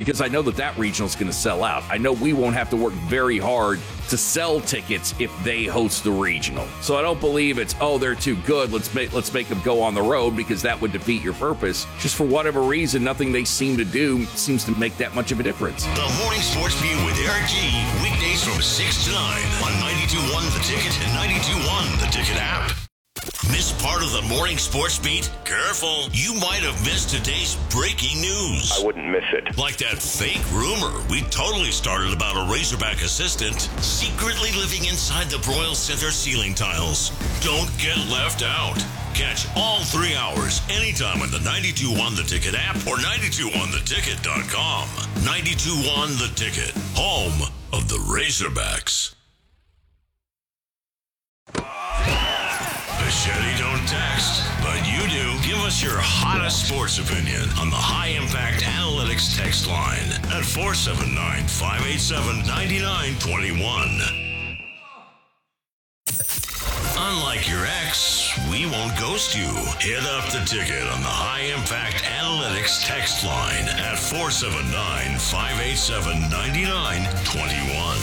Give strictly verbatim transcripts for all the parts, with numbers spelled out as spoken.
because I know that that regional is going to sell out. I know we won't have to work very hard to sell tickets if they host the regional. So I don't believe it's, oh, they're too good, let's make let's make them go on the road, because that would defeat your purpose. Just for whatever reason, nothing they seem to do seems to make that much of a difference. The Morning Sports Beat with Eric G. Weekdays from six to nine on ninety-two point one The Ticket and ninety-two point one The Ticket app. Miss part of the Morning Sports Beat? Careful, you might have missed today's breaking news. I wouldn't miss it. Like that fake rumor we totally started about a Razorback assistant secretly living inside the Broyle Center ceiling tiles. Don't get left out. Catch all three hours anytime on the ninety-two point one The Ticket app or ninety-two point one the ticket dot com. ninety-two point one The Ticket, home of the Razorbacks. Machete don't text, but you do. Give us your hottest sports opinion on the High Impact Analytics text line at four seven nine, five eight seven, nine nine two one. Unlike your ex, we won't ghost you. Hit up the ticket on the High Impact Analytics text line at four seven nine, five eight seven, nine nine two one.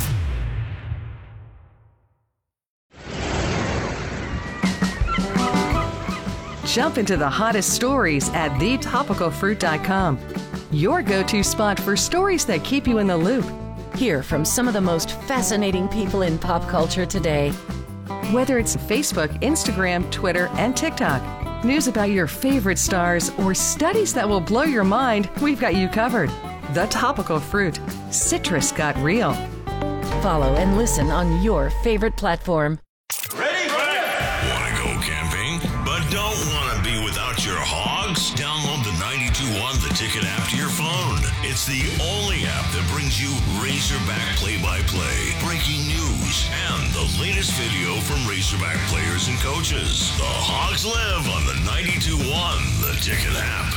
Jump into the hottest stories at the topical fruit dot com. Your go-to spot for stories that keep you in the loop. Hear from some of the most fascinating people in pop culture today. Whether it's Facebook, Instagram, Twitter, and TikTok, news about your favorite stars, or studies that will blow your mind, we've got you covered. The Topical Fruit. Citrus got real. Follow and listen on your favorite platform. Ready? Want to go camping, but don't want to be without your hogs? Download the ninety-two point one The Ticket app to your phone. It's the only app that brings you Razorback play-by-play, breaking news, and the latest video from Razorback players and coaches. The Hogs live on the ninety-two point one The Ticket app.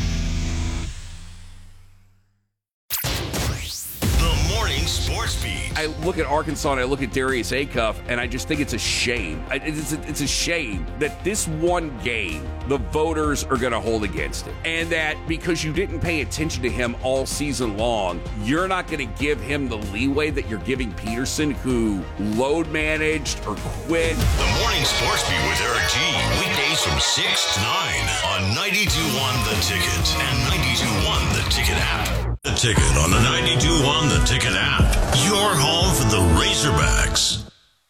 Sports Beat. I look at Arkansas and I look at Darius Acuff, and I just think it's a shame. It's a, it's a shame that this one game the voters are going to hold against him, and that because you didn't pay attention to him all season long, you're not going to give him the leeway that you're giving Peterson, who load managed or quit. The Morning Sports Beat with Eric G. Weekdays from six to nine on ninety-two point one The Ticket and ninety-two point one The Ticket app. The Ticket on the ninety-two point one The Ticket app. Your home for the Razorbacks.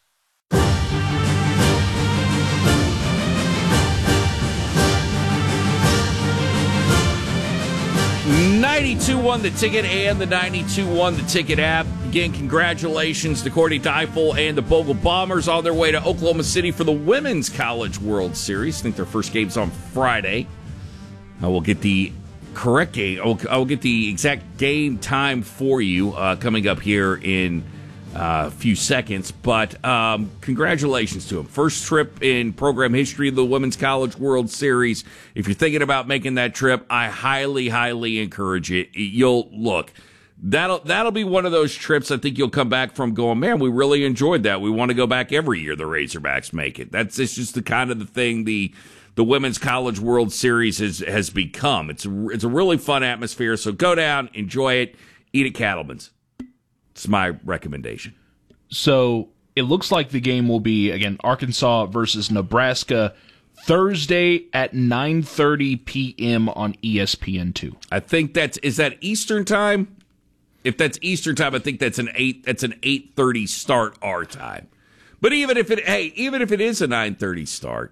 ninety-two point one The Ticket and the ninety-two point one The Ticket app. Again, congratulations to Cordy Teifel and the Bogle Bombers on their way to Oklahoma City for the Women's College World Series. I think their first game's on Friday. I will get the correct game. I will, I will get the exact game time for you uh, coming up here in uh, a few seconds. But um, congratulations to them. First trip in program history of the Women's College World Series. If you're thinking about making that trip, I highly, highly encourage it. You'll look. That'll that'll be one of those trips I think you'll come back from going, man, we really enjoyed that. We want to go back every year the Razorbacks make it. That's it's just the kind of the thing the the Women's College World Series has, has become. It's a, it's a really fun atmosphere, so go down, enjoy it, eat at Cattleman's. It's my recommendation. So it looks like the game will be, again, Arkansas versus Nebraska, Thursday at nine thirty p.m. on E S P N two. I think that's, is that Eastern time? If that's Eastern time, I think that's an eight. That's an eight thirty start our time. But even if it, hey, even if it is a nine thirty start,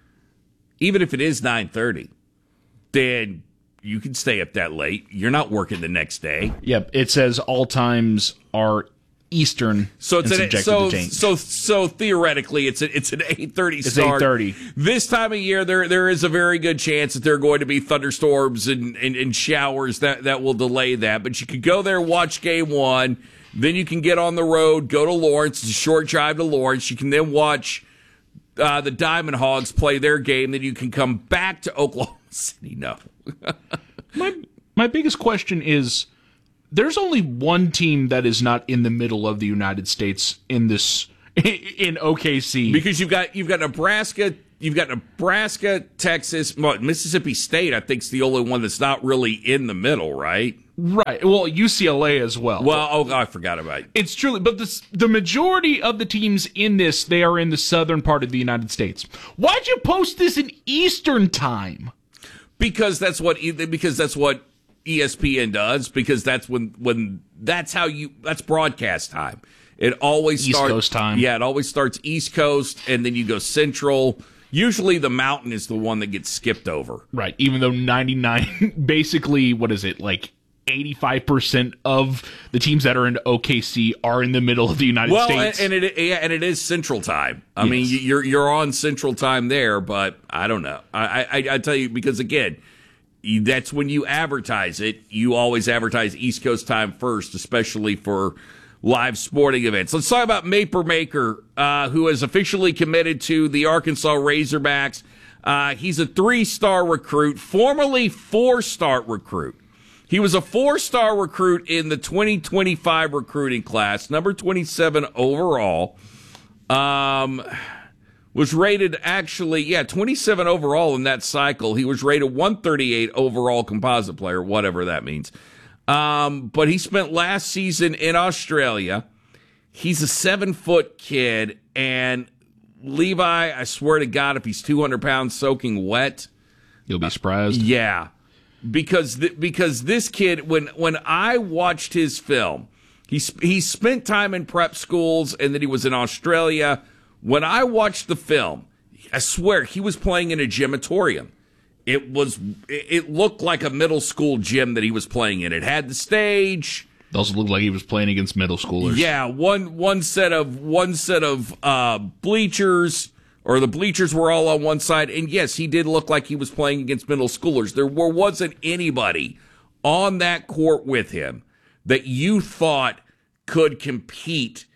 even if it is nine thirty, then you can stay up that late. You're not working the next day. Yep, it says all times are Eastern. So it's an, so so so theoretically, it's a, it's an eight thirty start. It's eight thirty. This time of year, there there is a very good chance that there are going to be thunderstorms and, and, and showers that, that will delay that. But you could go there, watch game one, then you can get on the road, go to Lawrence. It's a short drive to Lawrence. You can then watch uh, the Diamond Hogs play their game. Then you can come back to Oklahoma City. No. my my biggest question is, there's only one team that is not in the middle of the United States in this in O K C, because you've got you've got Nebraska, you've got Nebraska, Texas, well, Mississippi State. I think is the only one that's not really in the middle, right? Right. Well, U C L A as well. Well, oh, I forgot about it. It's truly, but this, the majority of the teams in this, they are in the southern part of the United States. Why'd you post this in Eastern time? Because that's what because that's what E S P N does. Because that's when when that's how you that's broadcast time. It always East starts Coast time. Yeah, it always starts East Coast, and then you go Central. Usually, the Mountain is the one that gets skipped over. Right. Even though ninety-nine, basically, what is it like? eighty-five percent of the teams that are in O K C are in the middle of the United well, States. Well, and, and it yeah, and it is Central Time. I yes. mean, you're you're on Central Time there, but I don't know. I, I I tell you because again, that's when you advertise it. You always advertise East Coast time first, especially for live sporting events. Let's talk about Maper Maker, uh, who has officially committed to the Arkansas Razorbacks. Uh, he's a three-star recruit, formerly four-star recruit. He was a four-star recruit in the twenty twenty-five recruiting class, number twenty-seven overall. Um, was rated actually, yeah, twenty-seven overall in that cycle. He was rated one thirty-eight overall composite player, whatever that means. Um, but he spent last season in Australia. He's a seven-foot kid, and Levi, I swear to God, if he's two hundred pounds soaking wet, you'll be surprised. Uh, yeah. Because th- because this kid, when when I watched his film, he he spent time in prep schools and then he was in Australia. When I watched the film, I swear he was playing in a gymatorium. It was it looked like a middle school gym that he was playing in. It had the stage. It also looked like he was playing against middle schoolers. Yeah, one one set of one set of uh, bleachers. Or the bleachers were all on one side. And yes, he did look like he was playing against middle schoolers. There wasn't anybody on that court with him that you thought could compete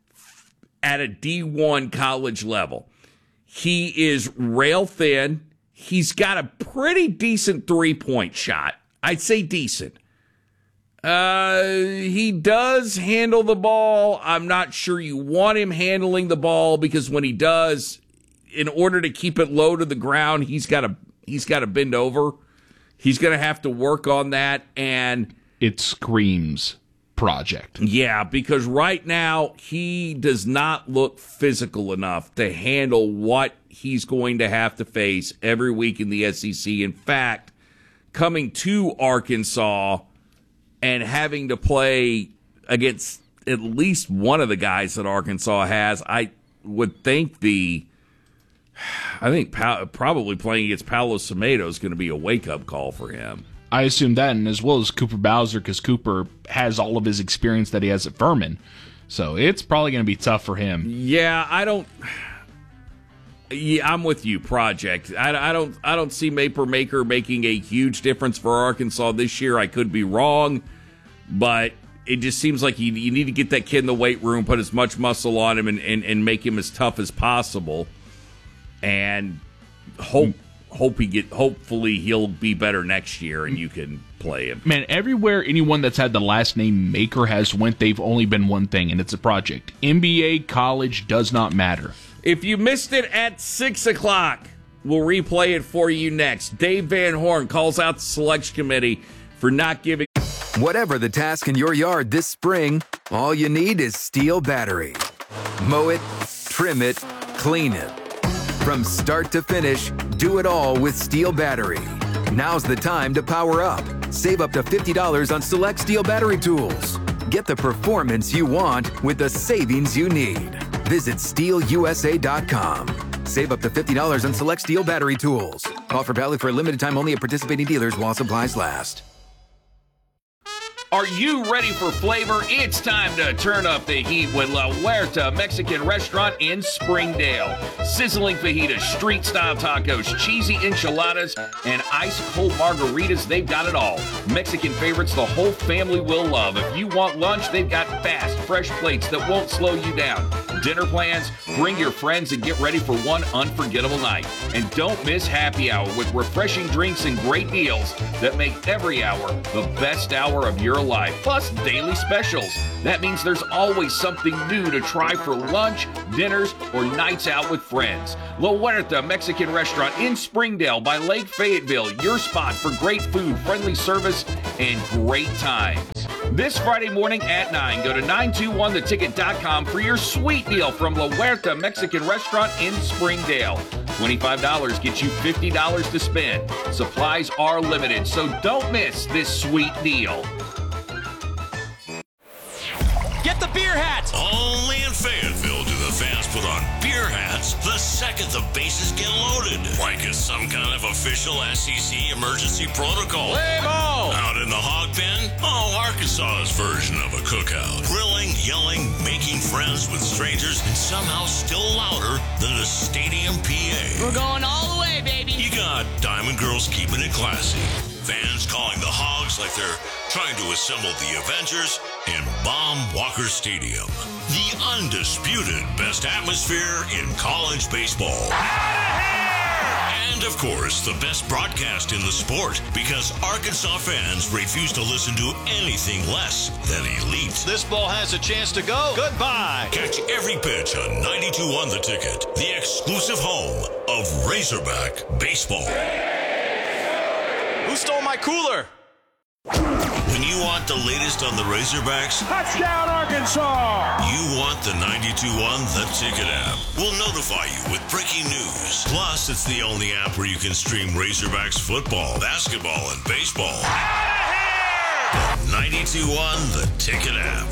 at a D one college level. He is rail thin. He's got a pretty decent three-point shot. I'd say decent. Uh, he does handle the ball. I'm not sure you want him handling the ball because when he does, in order to keep it low to the ground, he's got to he's got to bend over. He's going to have to work on that, and it screams project. Yeah, because right now he does not look physical enough to handle what he's going to have to face every week in the S E C. In fact, coming to Arkansas and having to play against at least one of the guys that Arkansas has, I would think the I think pa- probably playing against Paolo Semedo is going to be a wake-up call for him. I assume that, and as well as Cooper Bowser, because Cooper has all of his experience that he has at Furman. So it's probably going to be tough for him. Yeah, I don't... Yeah, I'm with you, Project. I, I don't I don't see Maper Maker making a huge difference for Arkansas this year. I could be wrong, but it just seems like you, you need to get that kid in the weight room, put as much muscle on him, and, and, and make him as tough as possible. And hope hope he get hopefully he'll be better next year and you can play him. Man, everywhere anyone that's had the last name Maker has went, they've only been one thing, and it's a project. N B A, college, does not matter. If you missed it at six o'clock, we'll replay it for you next. Dave Van Horn calls out the selection committee for not giving. Whatever the task in your yard this spring, all you need is Steel battery. Mow it, trim it, clean it. From start to finish, do it all with Steel battery. Now's the time to power up. Save up to fifty dollars on select Steel battery tools. Get the performance you want with the savings you need. Visit steel u s a dot com. Save up to fifty dollars on select Steel battery tools. Offer valid for a limited time only at participating dealers while supplies last. Are you ready for flavor? It's time to turn up the heat with La Huerta Mexican Restaurant in Springdale. Sizzling fajitas, street-style tacos, cheesy enchiladas, and ice-cold margaritas, they've got it all. Mexican favorites the whole family will love. If you want lunch, they've got fast, fresh plates that won't slow you down. dinner plans? Bring your friends and get ready for one unforgettable night. And don't miss happy hour with refreshing drinks and great deals that make every hour the best hour of your life. Plus daily specials. That means there's always something new to try for lunch, dinners, or nights out with friends. La Huerta Mexican Restaurant in Springdale by Lake Fayetteville. Your spot for great food, friendly service, and great times. This Friday morning at nine, go to nine two one the ticket dot com for your sweet deal from La Huerta Mexican Restaurant in Springdale. twenty-five dollars gets you fifty dollars to spend. Supplies are limited, so don't miss this sweet deal. Get the beer hat! Only in Fayetteville do the fans put on beer hats the second the bases get loaded. Like it's some kind of official S E C emergency protocol. Play ball! Out in the hog pen? Oh, Arkansas's version of a cookout. Grilling, yelling, making friends with strangers, and somehow still louder than the stadium P A. We're going all the way, baby! You got Diamond Girls keeping it classy. Fans calling the Hogs like they're trying to assemble the Avengers in Baum Walker Stadium. The undisputed best atmosphere in college baseball. And, of course, the best broadcast in the sport because Arkansas fans refuse to listen to anything less than elite. This ball has a chance to go. Goodbye. Catch every pitch on ninety-two on The Ticket, the exclusive home of Razorback baseball. Who stole my cooler? When you want the latest on the Razorbacks, touchdown Arkansas! You want the ninety-two on The Ticket app. We'll notify you with breaking news. Plus, it's the only app where you can stream Razorbacks football, basketball, and baseball. The ninety-two on The Ticket app.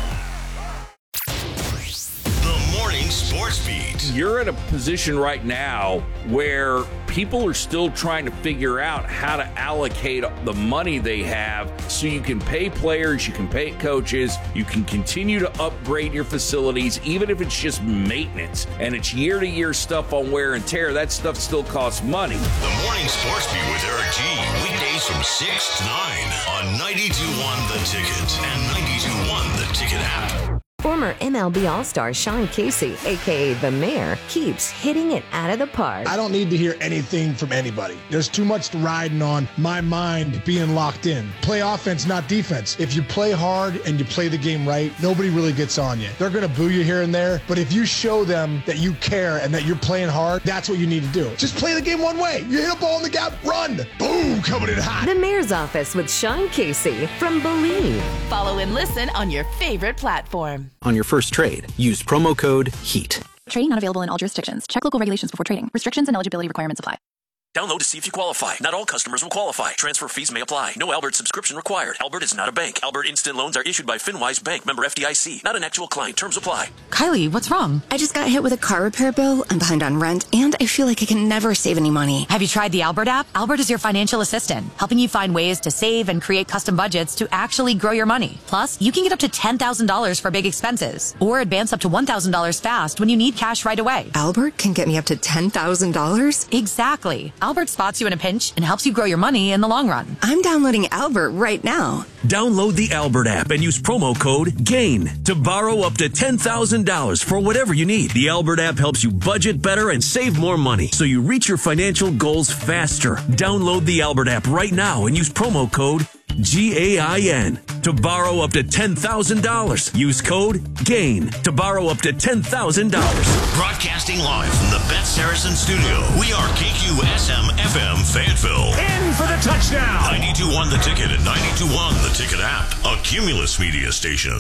The Morning Sports Beat. You're in a position right now where people are still trying to figure out how to allocate the money they have so you can pay players, you can pay coaches, you can continue to upgrade your facilities, even if it's just maintenance and it's year-to-year stuff on wear and tear. That stuff still costs money. The Morning Sports Beat with Eric G. Weekdays from six to nine on ninety-two on The Ticket and ninety-two on The Ticket app. Former M L B All-Star Sean Casey, a k a. The Mayor, keeps hitting it out of the park. I don't need to hear anything from anybody. There's too much riding on my mind being locked in. Play offense, not defense. If you play hard and you play the game right, nobody really gets on you. They're going to boo you here and there, but if you show them that you care and that you're playing hard, that's what you need to do. Just play the game one way. You hit a ball in the gap, run. Boom, coming in hot. The Mayor's Office with Sean Casey from Believe. Follow and listen on your favorite platform. On your first trade, use promo code HEAT. Trading not available in all jurisdictions. Check local regulations before trading. Restrictions and eligibility requirements apply. Download to see if you qualify. Not all customers will qualify. Transfer fees may apply. No Albert subscription required. Albert is not a bank. Albert Instant Loans are issued by FinWise Bank, member F D I C. Not an actual client. Terms apply. Kylie, what's wrong? I just got hit with a car repair bill. I'm behind on rent, and I feel like I can never save any money. Have you tried the Albert app? Albert is your financial assistant, helping you find ways to save and create custom budgets to actually grow your money. Plus, you can get up to ten thousand dollars for big expenses, or advance up to one thousand dollars fast when you need cash right away. Albert can get me up to ten thousand dollars? Exactly. Albert spots you in a pinch and helps you grow your money in the long run. I'm downloading Albert right now. Download the Albert app and use promo code GAIN to borrow up to ten thousand dollars for whatever you need. The Albert app helps you budget better and save more money so you reach your financial goals faster. Download the Albert app right now and use promo code G A I N to borrow up to ten thousand dollars. Use code GAIN to borrow up to ten thousand dollars. Broadcasting live from the Bet Saracen studio, we are K Q S M F M Fayetteville. In for the touchdown. ninety-two on The Ticket and ninety-two on The Ticket app, a Cumulus media station.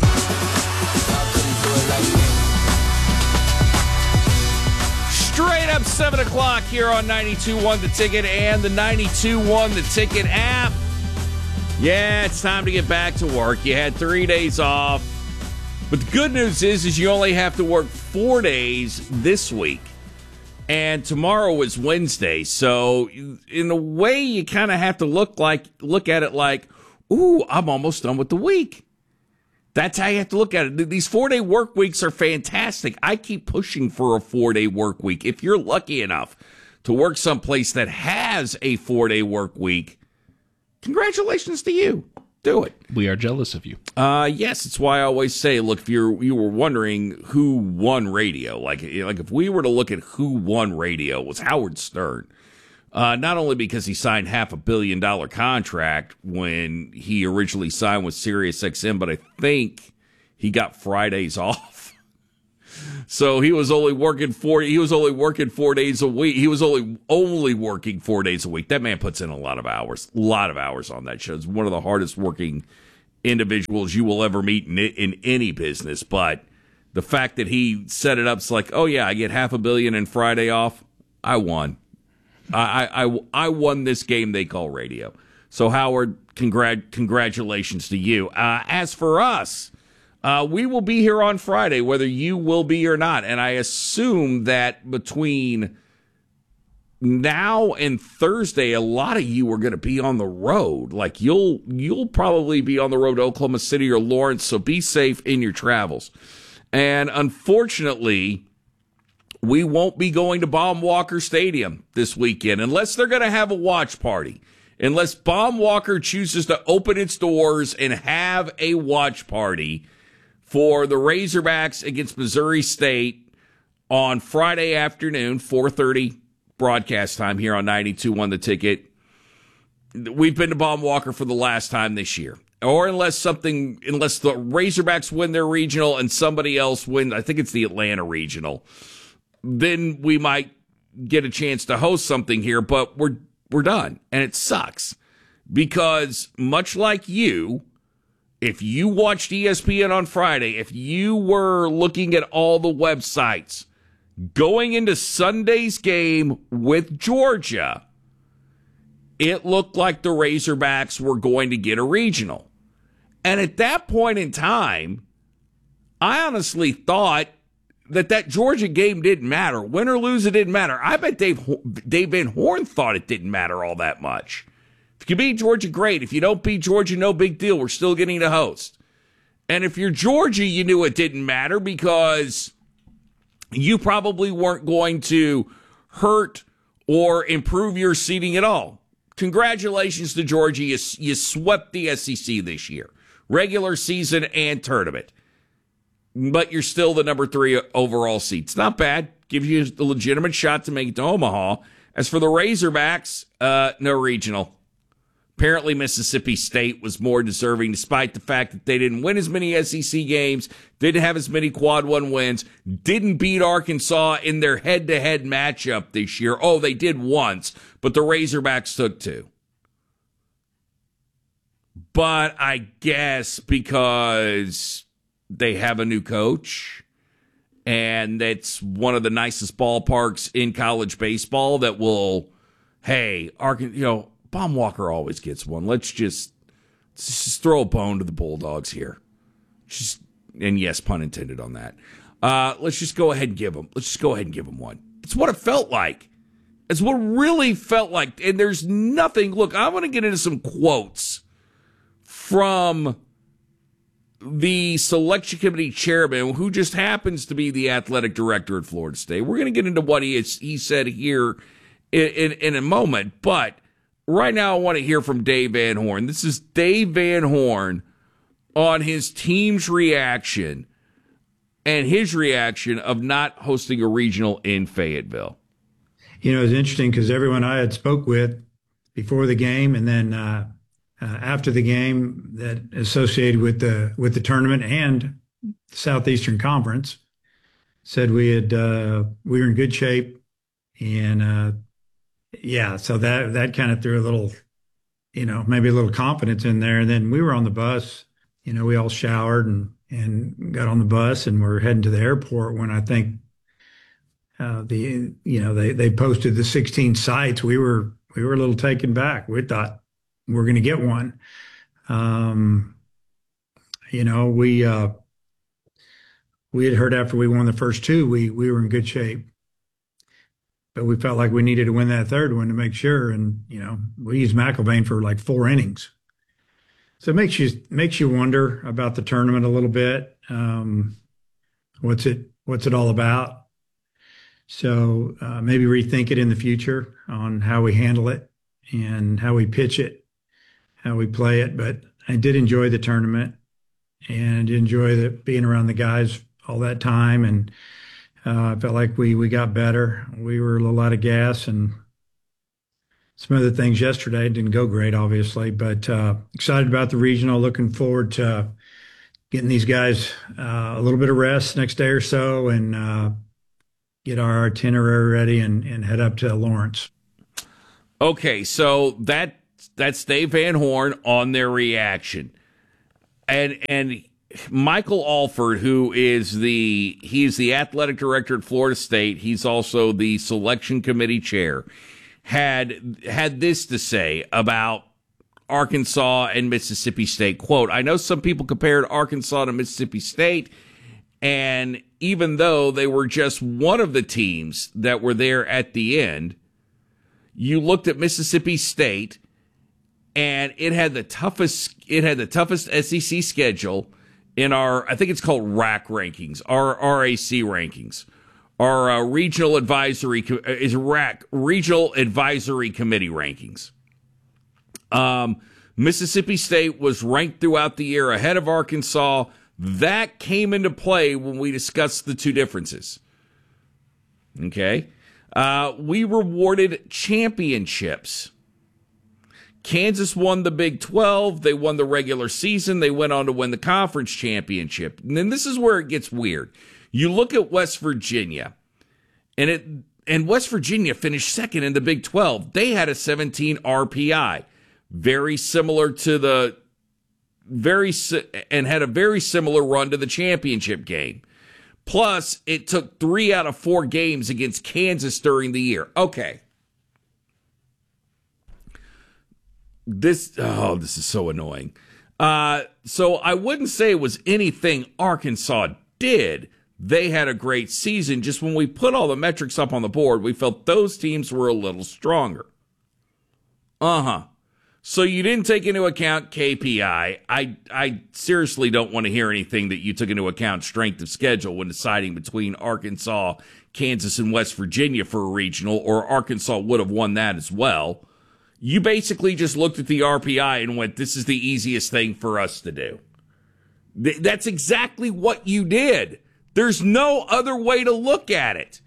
Straight up seven o'clock here on ninety-two on The Ticket and the ninety-two on The Ticket app. Yeah, it's time to get back to work. You had three days off. But the good news is, is you only have to work four days this week. And tomorrow is Wednesday. So in a way, you kind of have to look like look at it like, ooh, I'm almost done with the week. That's how you have to look at it. These four-day work weeks are fantastic. I keep pushing for a four-day work week. If you're lucky enough to work someplace that has a four-day work week, congratulations to you. do it. We are jealous of you. Uh, yes, it's why I always say, look, if you're you were wondering who won radio, like like if we were to look at who won radio, it was Howard Stern. Uh, not only because he signed half a billion dollar contract when he originally signed with Sirius X M, but I think he got Fridays off. So he was only working four. He was only working four days a week. He was only only working four days a week. That man puts in a lot of hours, a lot of hours on that show. It's one of the hardest working individuals you will ever meet in, in any business. But the fact that he set it up, it's like, oh yeah, I get half a billion and Friday off. I won. I I I won this game they call radio. So Howard, congrat congratulations to you. Uh, as for us. Uh, we will be here on Friday, whether you will be or not. And I assume that between now and Thursday, a lot of you are going to be on the road. Like you'll you'll probably be on the road to Oklahoma City or Lawrence, so be safe in your travels. And unfortunately, we won't be going to Baum Walker Stadium this weekend unless they're going to have a watch party. Unless Baum Walker chooses to open its doors and have a watch party for the Razorbacks against Missouri State on Friday afternoon, four thirty broadcast time here on ninety-two point one The Ticket. We've been to Baum Walker for the last time this year. Or unless something, unless the Razorbacks win their regional and somebody else wins, I think it's the Atlanta regional, then we might get a chance to host something here, but we're we're done. And it sucks because much like you, if you watched E S P N on Friday, if you were looking at all the websites going into Sunday's game with Georgia, it looked like the Razorbacks were going to get a regional. And at that point in time, I honestly thought that that Georgia game didn't matter. Win or lose, it didn't matter. I bet Dave, Dave Van Horn thought it didn't matter all that much. If you beat Georgia, great. If you don't beat Georgia, no big deal. We're still getting to host. And if you're Georgia, you knew it didn't matter because you probably weren't going to hurt or improve your seeding at all. Congratulations to Georgia. You, you swept the S E C this year, regular season and tournament. But you're still the number three overall seed. It's not bad. Gives you a legitimate shot to make it to Omaha. As for the Razorbacks, uh, no regional. Apparently, Mississippi State was more deserving, despite the fact that they didn't win as many S E C games, didn't have as many quad one wins, didn't beat Arkansas in their head-to-head matchup this year. Oh, they did once, but the Razorbacks took two. But I guess because they have a new coach, and it's one of the nicest ballparks in college baseball that will, hey, Arkansas, you know, Baum Walker always gets one. Let's just, let's just throw a bone to the Bulldogs here. Just, and yes, pun intended on that. Uh, let's just go ahead and give them. Let's just go ahead and give them one. It's what it felt like. It's what really felt like. And there's nothing. Look, I want to get into some quotes from the selection committee chairman, who just happens to be the athletic director at Florida State. We're going to get into what he is, he said here in, in, in a moment, but right now, I want to hear from Dave Van Horn. This is Dave Van Horn on his team's reaction and his reaction of not hosting a regional in Fayetteville. You know, it's interesting because everyone I had spoke with before the game and then uh, uh, after the game that associated with the with the tournament and the Southeastern Conference said we had uh, we were in good shape and. Uh, Yeah, so that that kind of threw a little, you know, maybe a little confidence in there. And then we were on the bus, you know, we all showered and, and got on the bus and we're heading to the airport when I think uh, the, you know, they, they posted the sixteen sites. We were, we were a little taken back. We thought we're going to get one. Um, you know, we, uh, we had heard after we won the first two, we, we were in good shape. But we felt like we needed to win that third one to make sure. And, you know, we used McIlvain for like four innings. So it makes you makes you wonder about the tournament a little bit. Um, what's it what's it all about? So uh, maybe rethink it in the future on how we handle it and how we pitch it, how we play it. But I did enjoy the tournament and enjoy the, being around the guys all that time. And uh, I felt like we, we got better. We were a little out of gas, and some other things yesterday didn't go great, obviously, but uh, excited about the regional, looking forward to getting these guys uh, a little bit of rest next day or so, and uh, get our itinerary ready and, and head up to Lawrence. Okay, so that that's Dave Van Horn on their reaction. And and Michael Alford, who is the he's the athletic director at Florida State, he's also the selection committee chair, had had this to say about Arkansas and Mississippi State. Quote, I know some people compared Arkansas to Mississippi State, and even though they were just one of the teams that were there at the end, you looked at Mississippi State and it had the toughest it had the toughest S E C schedule in our, I think it's called R A C rankings, our R A C rankings. Our uh, regional advisory is R A C, regional advisory committee rankings. Um, Mississippi State was ranked throughout the year ahead of Arkansas. That came into play when we discussed the two differences. Okay. Uh, we rewarded championships. Kansas won the Big twelve. They won the regular season. They went on to win the conference championship. And then this is where it gets weird. You look at West Virginia, and it and West Virginia finished second in the Big twelve. They had a seventeen R P I. Very similar to the very and had a very similar run to the championship game. Plus, it took three out of four games against Kansas during the year. Okay. This oh, this is so annoying. Uh, so I wouldn't say it was anything Arkansas did. They had a great season. Just when we put all the metrics up on the board, we felt those teams were a little stronger. Uh-huh. So you didn't take into account K P I. I I seriously don't want to hear anything that you took into account strength of schedule when deciding between Arkansas, Kansas, and West Virginia for a regional, or Arkansas would have won that as well. You basically just looked at the R P I and went, this is the easiest thing for us to do. Th- that's exactly what you did. There's no other way to look at it.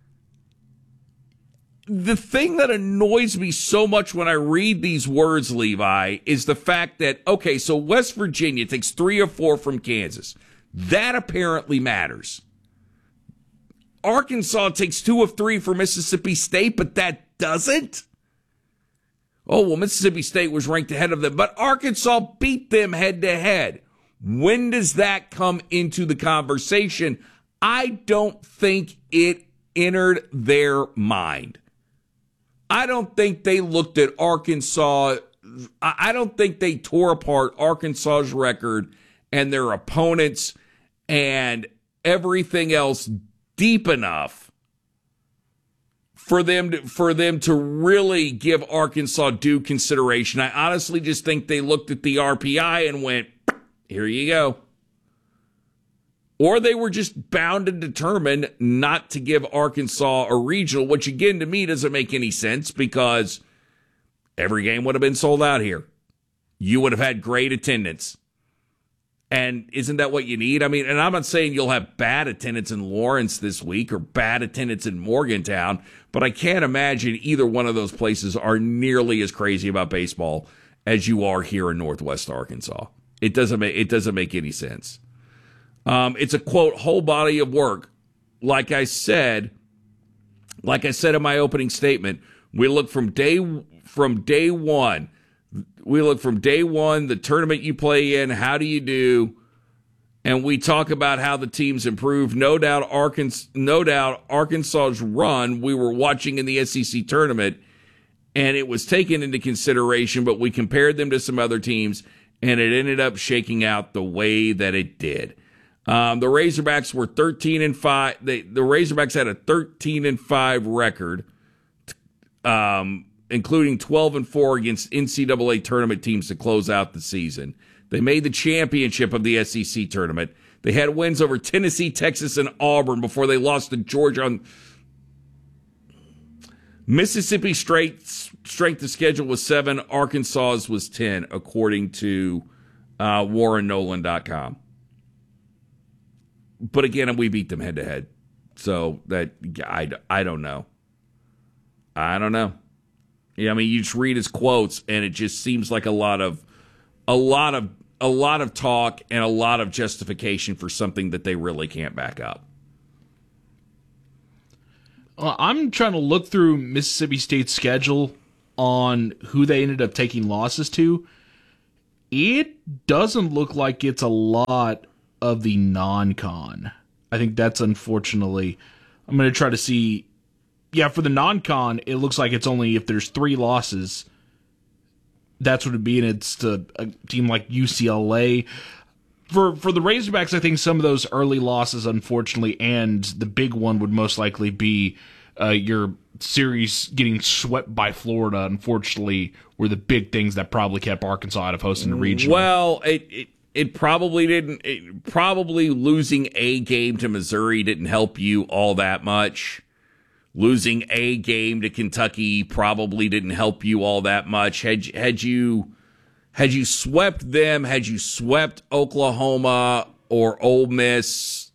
The thing that annoys me so much when I read these words, Levi, is the fact that, okay, so West Virginia takes three or four from Kansas. That apparently matters. Arkansas takes two of three for Mississippi State, but that doesn't? Oh, well, Mississippi State was ranked ahead of them, but Arkansas beat them head to head. When does that come into the conversation? I don't think it entered their mind. I don't think they looked at Arkansas. I don't think they tore apart Arkansas's record and their opponents and everything else deep enough for them to, for them to really give Arkansas due consideration. I honestly just think they looked at the R P I and went, here you go. Or they were just bound and determined not to give Arkansas a regional, which again to me doesn't make any sense because every game would have been sold out here. You would have had great attendance. And isn't that what you need? I mean, and I'm not saying you'll have bad attendance in Lawrence this week or bad attendance in Morgantown, but I can't imagine either one of those places are nearly as crazy about baseball as you are here in Northwest Arkansas. It doesn't make, it doesn't make any sense. Um, it's a, quote, whole body of work. Like I said, like I said in my opening statement, we look from day from day one. We look from day one, the tournament you play in, how do you do? And we talk about how the teams improve. No doubt Arkansas, no doubt Arkansas's run we were watching in the S E C tournament, and it was taken into consideration, but we compared them to some other teams, and it ended up shaking out the way that it did. Um, the Razorbacks were thirteen and five. They, the Razorbacks had a thirteen and five record, um, including twelve and four against N C double A tournament teams to close out the season. They made the championship of the S E C tournament. They had wins over Tennessee, Texas, and Auburn before they lost to Georgia. On Mississippi straight strength of schedule was seven. Arkansas's was ten, according to uh, Warren Nolan dot com. But again, we beat them head to head. So that I, I don't know. I don't know. Yeah, I mean, you just read his quotes, and it just seems like a lot of, a lot of, a lot of talk and a lot of justification for something that they really can't back up. Uh, I'm trying to look through Mississippi State's schedule on who they ended up taking losses to. It doesn't look like it's a lot of the non-con. I think that's unfortunately. I'm going to try to see. Yeah, for the non-con, it looks like it's only if there's three losses. That's what it'd be, and it's to a team like U C L A. For for the Razorbacks, I think some of those early losses, unfortunately, and the big one would most likely be uh, your series getting swept by Florida, unfortunately, were the big things that probably kept Arkansas out of hosting a regional. Well, it, it it probably didn't. It, probably losing a game to Missouri didn't help you all that much. Losing a game to Kentucky probably didn't help you all that much. Had had you had you swept them, had you swept Oklahoma or Ole Miss,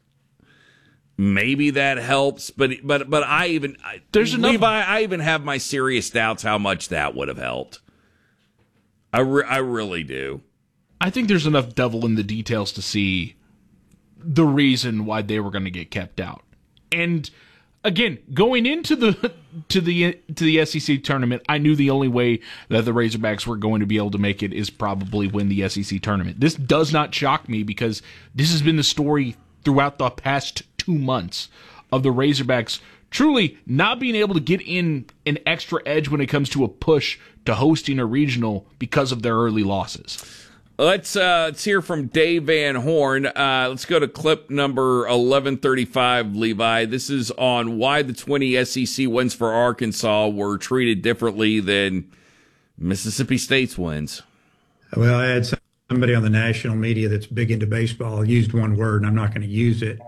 maybe that helps. But but but I even there's enough. Levi, I even have my serious doubts how much that would have helped. I re- I really do. I think there's enough devil in the details to see the reason why they were going to get kept out. And again, going into the to the to the S E C tournament, I knew the only way that the Razorbacks were going to be able to make it is probably win the S E C tournament. This does not shock me because this has been the story throughout the past two months of the Razorbacks truly not being able to get in an extra edge when it comes to a push to hosting a regional because of their early losses. Let's uh, let's hear from Dave Van Horn. Uh, let's go to clip number eleven thirty-five, Levi. This is on why the twenty S E C wins for Arkansas were treated differently than Mississippi State's wins. Well, I had somebody on the national media that's big into baseball used one word, and I'm not going to use it.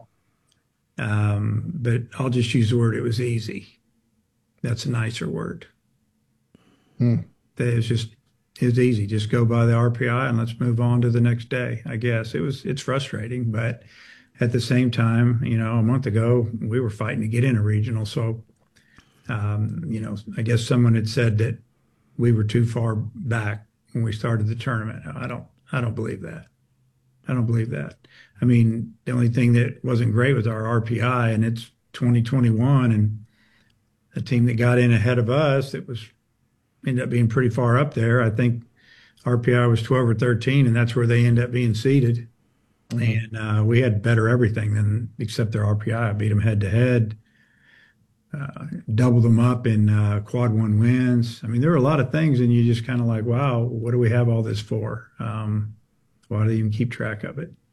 Um, but I'll just use the word, it was easy. That's a nicer word. Hmm. It was just... It's easy. Just go by the R P I and let's move on to the next day. I guess it was. It's frustrating, but at the same time, you know, a month ago we were fighting to get in a regional. So, um, you know, I guess someone had said that we were too far back when we started the tournament. I don't. I don't believe that. I don't believe that. I mean, the only thing that wasn't great was our R P I, and it's twenty twenty-one, and a team that got in ahead of us that was. Ended up being pretty far up there. I think R P I was twelve or thirteen, and that's where they end up being seated. Mm-hmm. And uh, we had better everything than except their R P I. I beat them head to head, uh, doubled them up in uh, quad one wins. I mean, there were a lot of things, and you just kind of like, wow, what do we have all this for? Um, why do they even keep track of it?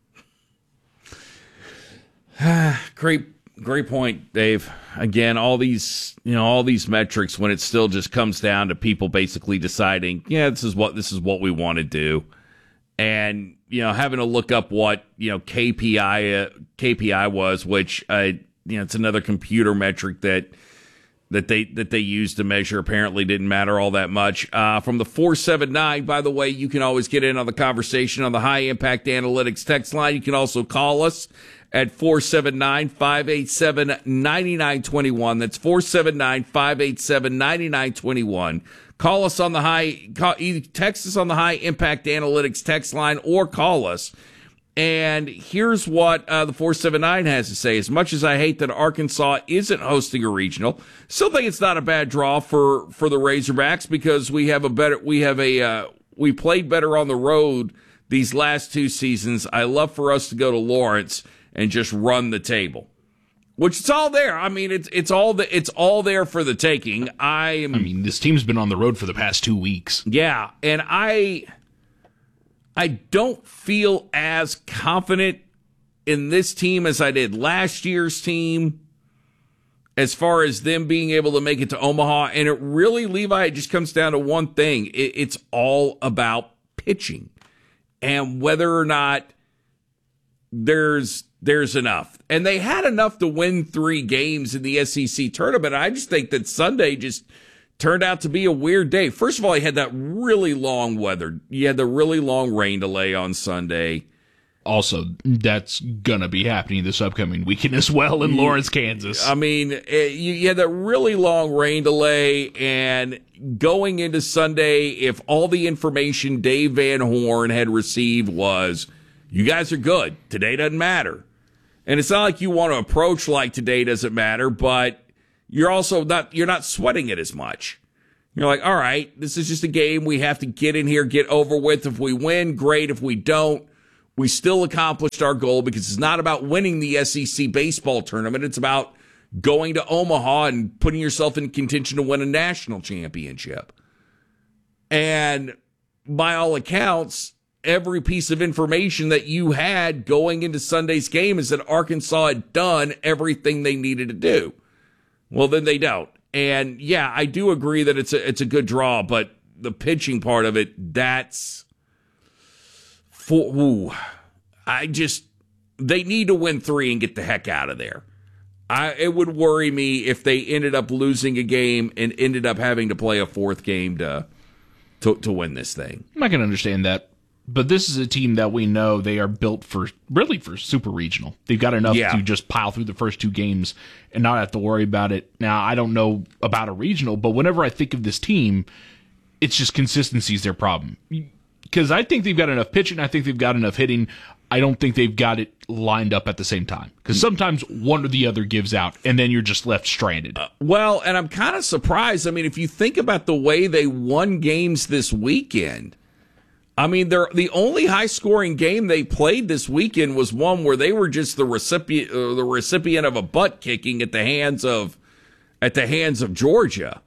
Great. Great point, Dave. Again, all these, you know, all these metrics when it still just comes down to people basically deciding, yeah, this is what this is what we want to do, and you know, having to look up what you know K P I uh, K P I was, which uh, you know, it's another computer metric that that they that they use to measure. Apparently, didn't matter all that much. Uh, from the four seven nine, by the way, you can always get in on the conversation on the High Impact Analytics text line. You can also call us at four seven nine, five eight seven, nine nine two one. That's four seven nine, five eight seven, nine nine two one. Call us on the high, call, either text us on the High Impact Analytics text line or call us. And here's what uh, the four seven nine has to say. As much as I hate that Arkansas isn't hosting a regional, still think it's not a bad draw for, for the Razorbacks because we have a better, we have a, uh, we played better on the road these last two seasons. I love for us to go to Lawrence and just run the table, which it's all there. I mean, it's it's all the it's all there for the taking. I am, I mean, this team's been on the road for the past two weeks. Yeah, and I I don't feel as confident in this team as I did last year's team, as far as them being able to make it to Omaha. And it really, Levi, it just comes down to one thing: it, it's all about pitching and whether or not there's. There's enough. And they had enough to win three games in the S E C tournament. I just think that Sunday just turned out to be a weird day. First of all, you had that really long weather. You had the really long rain delay on Sunday. Also, that's going to be happening this upcoming weekend as well in Lawrence, Kansas. I mean, it, you, you had that really long rain delay, and going into Sunday, if all the information Dave Van Horn had received was, you guys are good, today doesn't matter. And it's not like you want to approach like today doesn't matter, but you're also not, you're not sweating it as much. You're like, all right, this is just a game we have to get in here, get over with. If we win, great. If we don't, we still accomplished our goal, because it's not about winning the S E C baseball tournament. It's about going to Omaha and putting yourself in contention to win a national championship. And by all accounts, every piece of information that you had going into Sunday's game is that Arkansas had done everything they needed to do. Well, then they don't. And yeah, I do agree that it's a, it's a good draw, but the pitching part of it, that's... For, ooh, I just, they need to win three and get the heck out of there. I, it would worry me if they ended up losing a game and ended up having to play a fourth game to to, to win this thing. I can understand that, but this is a team that we know they are built for, really for super regional. They've got enough yeah. to just pile through the first two games and not have to worry about it. Now, I don't know about a regional, but whenever I think of this team, it's just consistency is their problem. Because I think they've got enough pitching. I think they've got enough hitting. I don't think they've got it lined up at the same time. Because sometimes one or the other gives out, and then you're just left stranded. Uh, well, and I'm kind of surprised. I mean, if you think about the way they won games this weekend, I mean, they're, the only high-scoring game they played this weekend was one where they were just the recipient, uh, the recipient of a butt kicking at the hands of at the hands of Georgia.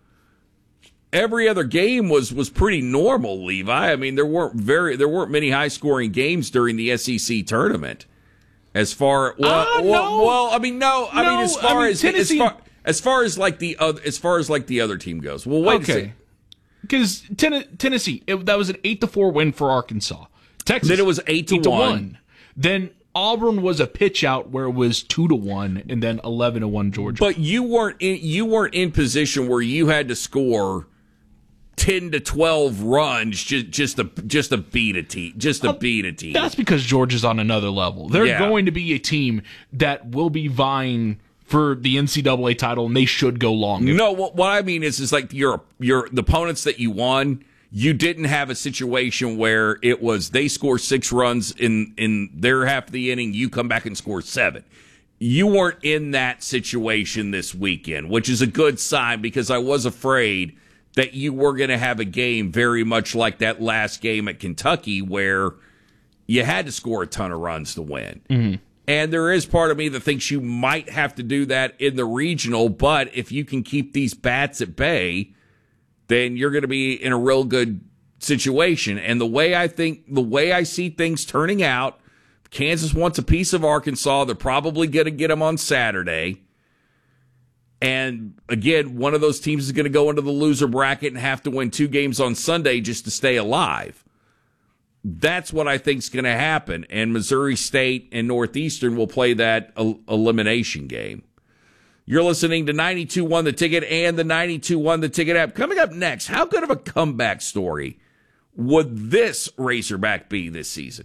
Every other game was, was pretty normal, Levi. I mean, there weren't very there weren't many high scoring games during the S E C tournament. As far well, uh, well, no. well, I mean, no, I no, mean, as far I mean, as Tennessee... as far as far as like the other as far as like the other team goes. Well, wait okay. a second. Because ten- Tennessee, it, that was an eight to four win for Arkansas. Texas, then it was eight to one. Then Auburn was a pitch out where it was two to one, and then eleven to one Georgia. But you weren't in, you weren't in position where you had to score ten to twelve runs just just to just to beat a team, just to uh, beat a team. That's because Georgia's on another level. They're yeah. going to be a team that will be vying for the N C double A title, and they should go longer. No, what, what I mean is, is like your your the opponents that you won, you didn't have a situation where it was they score six runs in in their half of the inning, you come back and score seven. You weren't in that situation this weekend, which is a good sign, because I was afraid that you were going to have a game very much like that last game at Kentucky where you had to score a ton of runs to win. Mm-hmm. And there is part of me that thinks you might have to do that in the regional, but if you can keep these bats at bay, then you're going to be in a real good situation. And the way I think, the way I see things turning out, Kansas wants a piece of Arkansas. They're probably going to get them on Saturday. And again, one of those teams is going to go into the loser bracket and have to win two games on Sunday just to stay alive. That's what I think is going to happen. And Missouri State and Northeastern will play that el- elimination game. You're listening to ninety-two one The Ticket and the ninety-two one The Ticket app. Coming up next, how good of a comeback story would this Razorback be this season?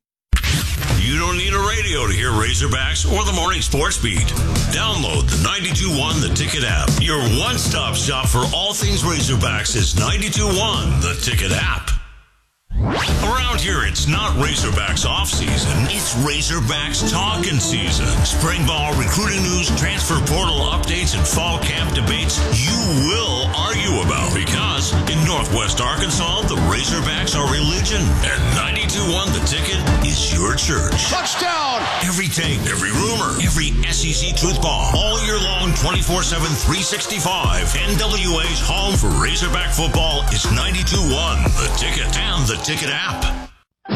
You don't need a radio to hear Razorbacks or the Morning Sports Beat. Download the ninety-two one The Ticket app. Your one-stop shop for all things Razorbacks is ninety-two one The Ticket app. Around here, it's not Razorbacks off-season. It's Razorbacks talking season. Spring ball recruiting news, transfer portal updates, and fall camp debates you will argue about. Because in Northwest Arkansas, the Razorbacks are religion. And ninety-two one The Ticket is your church. Touchdown! Every take, every rumor, every S E C truth bomb. All year long, twenty-four seven, three sixty-five. N W A's home for Razorback football is ninety-two one The Ticket and the Ticket app.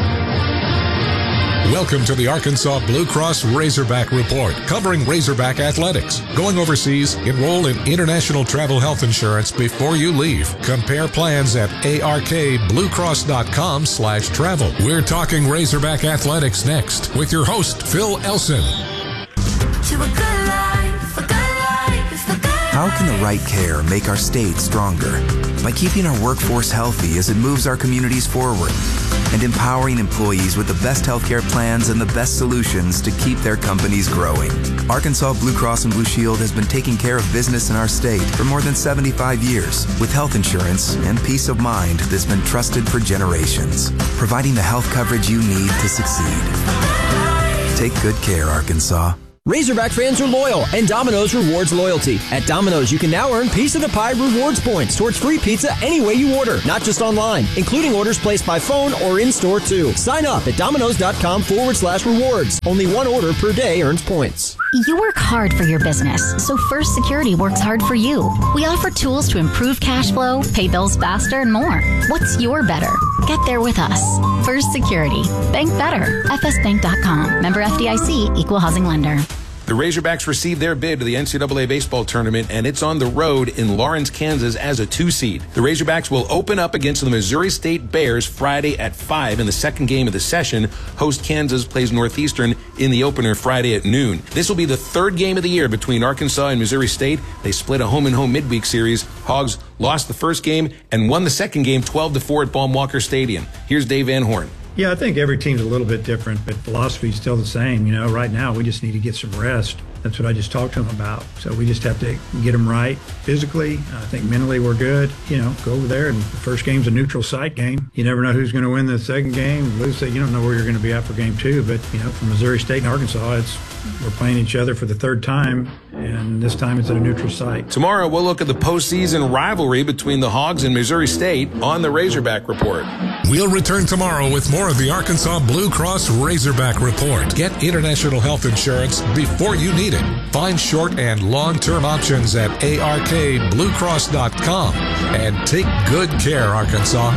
Welcome to the Arkansas Blue Cross Razorback Report, covering Razorback athletics. Going overseas, enroll in international travel health insurance before you leave. Compare plans at arkbluecross.com slash travel. We're talking Razorback athletics next with your host, Phil Elson. To a good life, a good life, a good life. How can the right care make our state stronger? By keeping our workforce healthy as it moves our communities forward, and empowering employees with the best healthcare plans and the best solutions to keep their companies growing. Arkansas Blue Cross and Blue Shield has been taking care of business in our state for more than seventy-five years with health insurance and peace of mind that's been trusted for generations, providing the health coverage you need to succeed. Take good care, Arkansas. Razorback fans are loyal, and Domino's rewards loyalty. At Domino's, you can now earn Piece of the Pie rewards points towards free pizza any way you order, not just online, including orders placed by phone or in-store too. Sign up at Domino's.com forward slash rewards. Only one order per day earns points. You work hard for your business, so First Security works hard for you. We offer tools to improve cash flow, pay bills faster, and more. What's your better? Get there with us. First Security. Bank better. F S bank dot com. Member F D I C. Equal housing lender. The Razorbacks received their bid to the N C double A baseball tournament, and it's on the road in Lawrence, Kansas as a two-seed. The Razorbacks will open up against the Missouri State Bears Friday at five in the second game of the session. Host Kansas plays Northeastern in the opener Friday at noon. This will be the third game of the year between Arkansas and Missouri State. They split a home-and-home midweek series. Hogs lost the first game and won the second game twelve to four at Baum Walker Stadium. Here's Dave Van Horn. Yeah, I think every team's a little bit different, but philosophy is still the same. You know, right now we just need to get some rest. That's what I just talked to them about. So we just have to get them right physically. I think mentally we're good. You know, go over there, and the first game's a neutral site game. You never know who's going to win the second game. Lose it, you don't know where you're going to be at for game two. But, you know, for Missouri State and Arkansas, it's we're playing each other for the third time, and this time it's at a neutral site. Tomorrow we'll look at the postseason rivalry between the Hogs and Missouri State on the Razorback Report. We'll return tomorrow with more of the Arkansas Blue Cross Razorback Report. Get international health insurance before you need it. Find short and long-term options at A R K blue cross dot com. And take good care, Arkansas.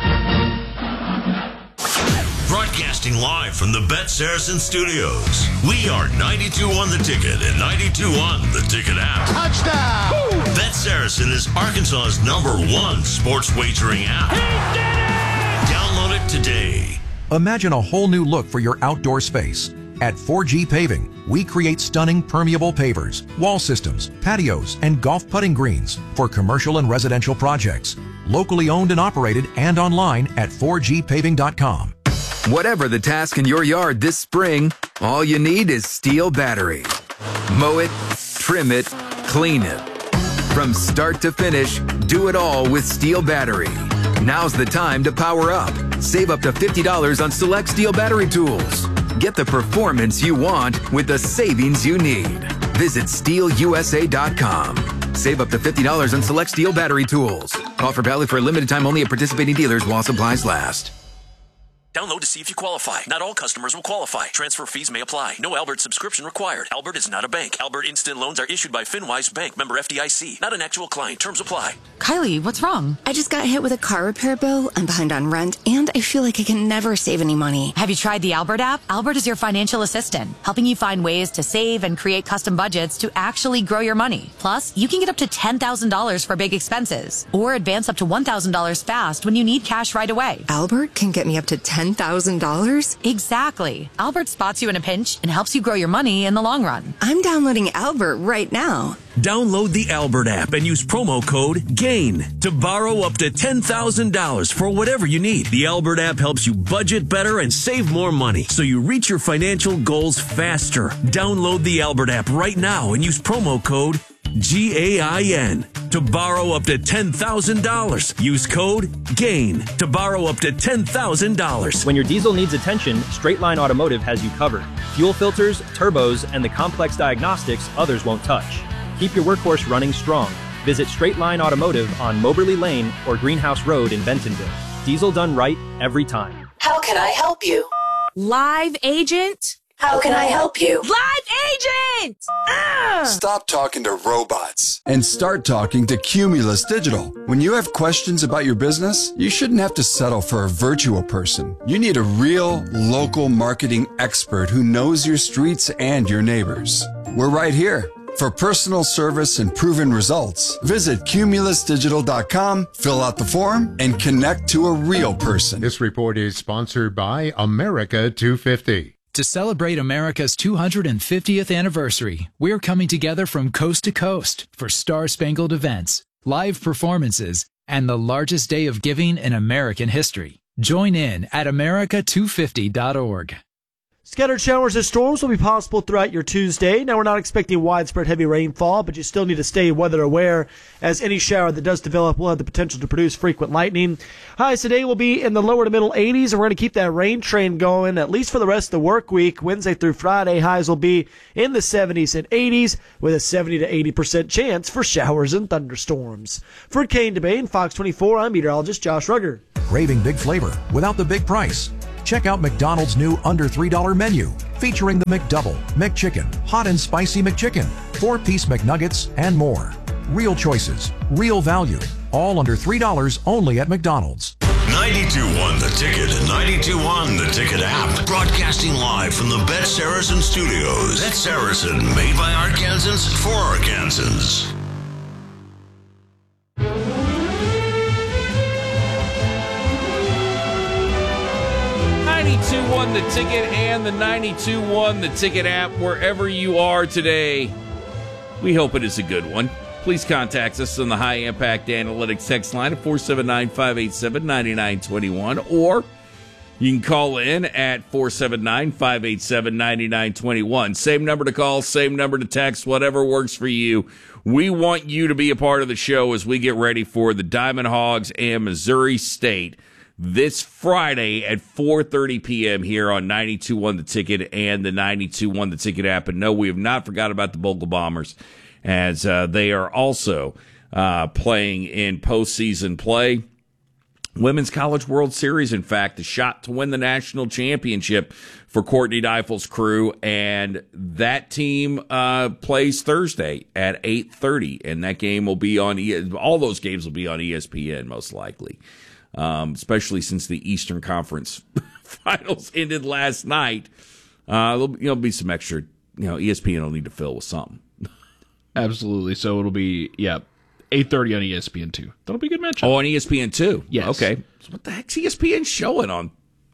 Broadcasting live from the Bet Saracen Studios. We are ninety-two on the Ticket and ninety-two on the Ticket app. Touchdown! Woo! Bet Saracen is Arkansas's number one sports wagering app. He did it! Download it today. Imagine a whole new look for your outdoor space. At four G Paving, we create stunning permeable pavers, wall systems, patios, and golf putting greens for commercial and residential projects. Locally owned and operated and online at four G paving dot com. Whatever the task in your yard this spring, all you need is Steel Battery. Mow it, trim it, clean it. From start to finish, do it all with Steel Battery. Now's the time to power up. Save up to fifty dollars on select Steel Battery tools. Get the performance you want with the savings you need. Visit steel U S A dot com. Save up to fifty dollars on select Steel Battery tools. Offer valid for a limited time only at participating dealers while supplies last. Download to see if you qualify. Not all customers will qualify. Transfer fees may apply. No Albert subscription required. Albert is not a bank. Albert Instant Loans are issued by FinWise Bank. Member F D I C. Not an actual client. Terms apply. Kylie, what's wrong? I just got hit with a car repair bill. I'm behind on rent, and I feel like I can never save any money. Have you tried the Albert app? Albert is your financial assistant, helping you find ways to save and create custom budgets to actually grow your money. Plus, you can get up to ten thousand dollars for big expenses, or advance up to one thousand dollars fast when you need cash right away. Albert can get me up to ten thousand dollars? Exactly. Albert spots you in a pinch and helps you grow your money in the long run. I'm downloading Albert right now. Download the Albert app and use promo code GAIN to borrow up to ten thousand dollars for whatever you need. The Albert app helps you budget better and save more money so you reach your financial goals faster. Download the Albert app right now and use promo code G A I N to borrow up to ten thousand dollars. Use code GAIN to borrow up to ten thousand dollars. When your diesel needs attention, Straight Line Automotive has you covered. Fuel filters, turbos, and the complex diagnostics others won't touch. Keep your workhorse running strong. Visit Straight Line Automotive on Moberly Lane or Greenhouse Road in Bentonville. Diesel done right every time. How can I help you? Live agent? How can I help you? Live agent! Ah! Stop talking to robots and start talking to Cumulus Digital. When you have questions about your business, you shouldn't have to settle for a virtual person. You need a real local marketing expert who knows your streets and your neighbors. We're right here. For personal service and proven results, visit cumulus digital dot com, fill out the form, and connect to a real person. This report is sponsored by America two fifty. To celebrate America's two hundred fiftieth anniversary, we're coming together from coast to coast for star-spangled events, live performances, and the largest day of giving in American history. Join in at America two fifty dot org. Scattered showers and storms will be possible throughout your Tuesday. Now, we're not expecting widespread heavy rainfall, but you still need to stay weather aware, as any shower that does develop will have the potential to produce frequent lightning. Highs today will be in the lower to middle eighties, and we're going to keep that rain train going at least for the rest of the work week. Wednesday through Friday, highs will be in the seventies and eighties, with a seventy to eighty percent chance for showers and thunderstorms. For Kane DeBane, Fox twenty-four, I'm meteorologist Josh Rugger. Craving big flavor without the big price? Check out McDonald's new under three dollar menu, featuring the McDouble, McChicken, Hot and Spicy McChicken, four-piece McNuggets, and more. Real choices, real value, all under three dollars only at McDonald's. ninety-two one The Ticket and ninety-two one The Ticket app. Broadcasting live from the Bet Saracen Studios. Bet Saracen, made by Arkansans for Arkansans. ninety-two one The Ticket and the ninety-two one The Ticket app, wherever you are today. We hope it is a good one. Please contact us on the High Impact Analytics text line at four seven nine, five eight seven, nine nine two one, or you can call in at four seven nine, five eight seven, nine nine two one. Same number to call, same number to text, whatever works for you. We want you to be a part of the show as we get ready for the Diamond Hogs and Missouri State this Friday at four thirty p.m. here on ninety-two one The Ticket and the ninety-two one The Ticket app. And no, we have not forgot about the Bogle Bombers, as uh, they are also uh, playing in postseason play. Women's College World Series, in fact, a shot to win the national championship for Courtney Deifel's crew, and that team uh, plays Thursday at eight thirty, and that game will be on, e- all those games will be on E S P N most likely. Um, especially since the Eastern Conference Finals ended last night. Uh, there'll, you know, be some extra, you know, E S P N will need to fill with something. Absolutely. So it'll be, yeah, eight thirty on E S P N two. That'll be a good matchup. Oh, on E S P N two? Yes. Okay. So what the heck's E S P N showing on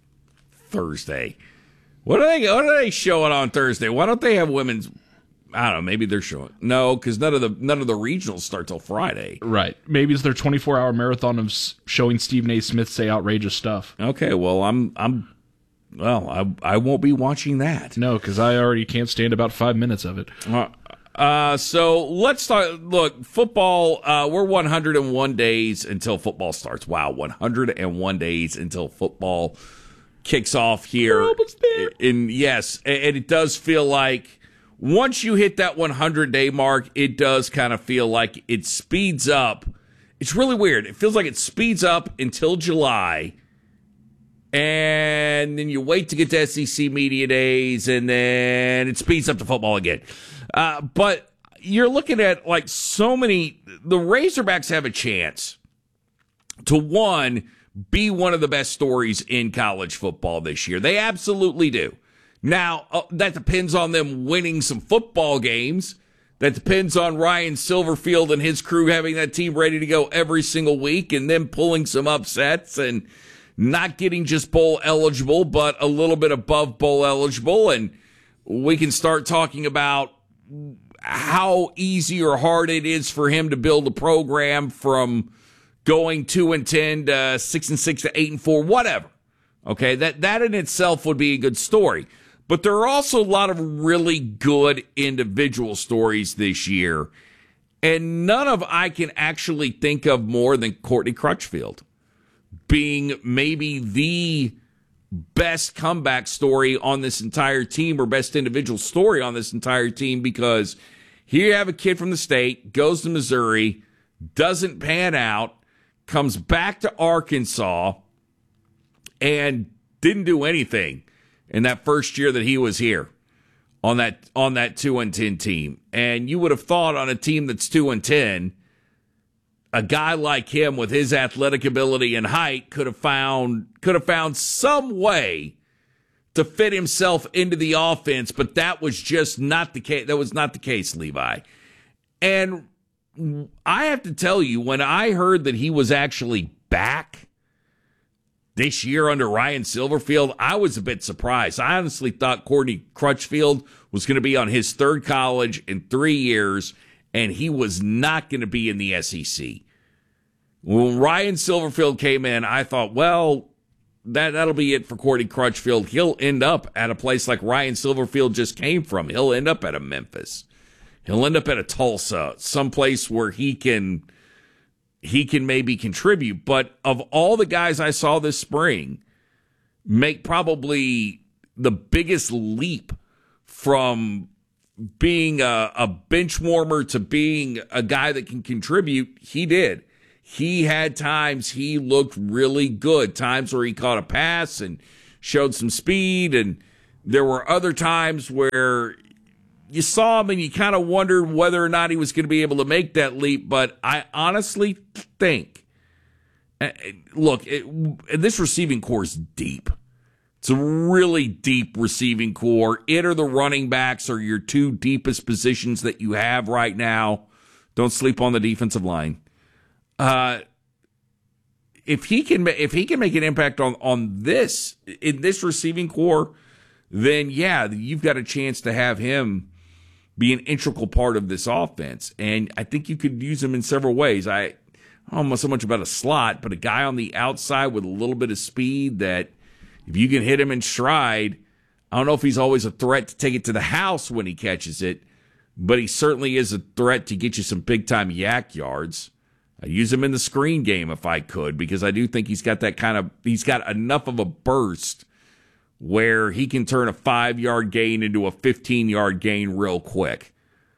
Thursday? What are they, what are they showing on Thursday? Why don't they have women's... I don't know. Maybe they're showing no, because none of the none of the regionals start till Friday. Right. Maybe it's their twenty-four hour marathon of s- showing Stephen A. Smith say outrageous stuff. Okay. Well, I'm I'm well, I I won't be watching that. No, because I already can't stand about five minutes of it. Uh, uh so let's start. Look, football. Uh, we're one hundred one days until football starts. Wow, one hundred one days until football kicks off here. And yes, and it does feel like. Once you hit that one hundred day mark, it does kind of feel like it speeds up. It's really weird. It feels like it speeds up until July, and then you wait to get to S E C Media Days, and then it speeds up to football again. Uh, but you're looking at like so many. The Razorbacks have a chance to, one, be one of the best stories in college football this year. They absolutely do. Now, uh, that depends on them winning some football games. That depends on Ryan Silverfield and his crew having that team ready to go every single week and them pulling some upsets and not getting just bowl eligible, but a little bit above bowl eligible. And we can start talking about how easy or hard it is for him to build a program from going two and ten to six and six to eight and four, whatever. Okay, that, that in itself would be a good story. But there are also a lot of really good individual stories this year, and none of I can actually think of more than Courtney Crutchfield being maybe the best comeback story on this entire team, or best individual story on this entire team, because here you have a kid from the state, goes to Missouri, doesn't pan out, comes back to Arkansas, and didn't do anything in that first year that he was here on that on that two and ten team. And you would have thought on a team that's two and ten, a guy like him with his athletic ability and height could have found could have found some way to fit himself into the offense, but that was just not the case. That was not the case, Levi. And I have to tell you, when I heard that he was actually back, this year under Ryan Silverfield, I was a bit surprised. I honestly thought Courtney Crutchfield was going to be on his third college in three years, and he was not going to be in the S E C. When Ryan Silverfield came in, I thought, well, that, that'll be it for Courtney Crutchfield. He'll end up at a place like Ryan Silverfield just came from. He'll end up at a Memphis. He'll end up at a Tulsa, someplace where he can he can maybe contribute. But of all the guys I saw this spring make probably the biggest leap from being a, a bench warmer to being a guy that can contribute, he did. He had times he looked really good, times where he caught a pass and showed some speed, and there were other times where you saw him and you kind of wondered whether or not he was going to be able to make that leap. But I honestly think, look, it, this receiving core is deep. It's a really deep receiving core. It or the running backs are your two deepest positions that you have right now. Don't sleep on the defensive line. Uh, if he can, if he can make an impact on, on this, in this receiving core, then yeah, you've got a chance to have him be an integral part of this offense. And I think you could use him in several ways. I, I don't know so much about a slot, but a guy on the outside with a little bit of speed that if you can hit him in stride, I don't know if he's always a threat to take it to the house when he catches it, but he certainly is a threat to get you some big-time yak yards. I use him in the screen game if I could, because I do think he's got that kind of, he's got enough of a burst where he can turn a five-yard gain into a fifteen-yard gain real quick.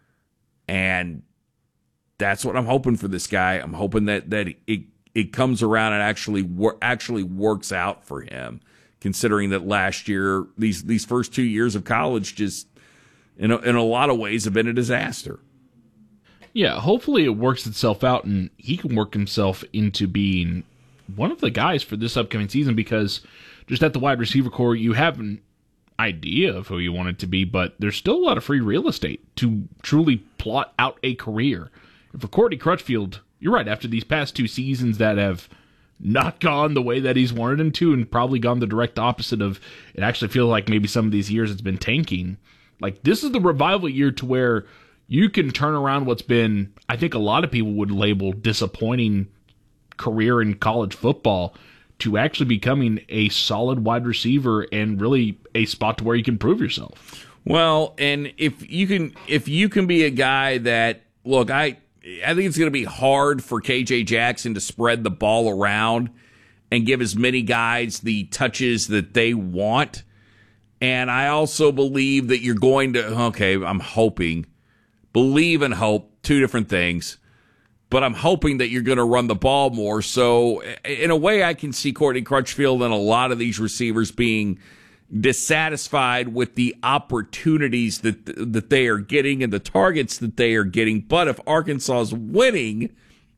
And that's what I'm hoping for this guy. I'm hoping that that it it comes around and actually wor- actually works out for him, considering that last year, these these first two years of college just, in a, in a lot of ways, have been a disaster. Yeah, hopefully it works itself out and he can work himself into being one of the guys for this upcoming season, because just at the wide receiver core, you have an idea of who you want it to be, but there's still a lot of free real estate to truly plot out a career. And for Courtney Crutchfield, you're right, after these past two seasons that have not gone the way that he's wanted them to and probably gone the direct opposite of, it actually feels like maybe some of these years it's been tanking. Like, this is the revival year to where you can turn around what's been, I think a lot of people would label disappointing career in college football to actually becoming a solid wide receiver and really a spot to where you can prove yourself. Well, and if you can, if you can be a guy that, look, I, I think it's going to be hard for K J Jackson to spread the ball around and give as many guys the touches that they want. And I also believe that you're going to, okay, I'm hoping, believe and hope, two different things. But I'm hoping that you're going to run the ball more. So in a way, I can see Courtney Crutchfield and a lot of these receivers being dissatisfied with the opportunities that that they are getting and the targets that they are getting. But if Arkansas is winning,